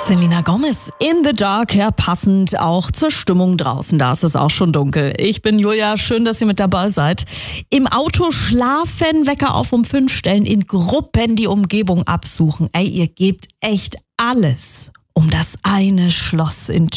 Selena Gomez, In the Dark, ja, passend auch zur Stimmung draußen, da ist es auch schon dunkel. Ich bin Julia, schön, dass ihr mit dabei seid. Im Auto schlafen, Wecker auf um 5 stellen, in Gruppen die Umgebung absuchen. Ey, ihr gebt echt alles um das eine Schloss in